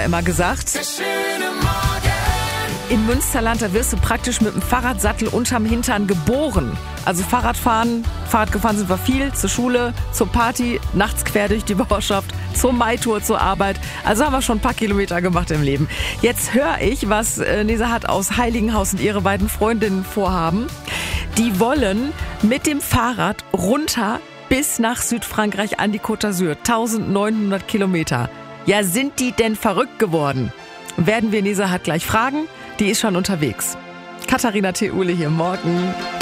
immer gesagt. In Münsterland, da wirst du praktisch mit dem Fahrradsattel unterm Hintern geboren. Also Fahrrad gefahren sind wir viel, zur Schule, zur Party, nachts quer durch die Bauerschaft, zur Maitour, zur Arbeit. Also haben wir schon ein paar Kilometer gemacht im Leben. Jetzt höre ich, was Nesahat aus Heiligenhaus und ihre beiden Freundinnen vorhaben. Die wollen mit dem Fahrrad runter bis nach Südfrankreich an die Côte d'Azur. 1900 Kilometer. Ja, sind die denn verrückt geworden? Werden wir Nesahat gleich fragen? Die ist schon unterwegs. Katharina Theule hier, morgen.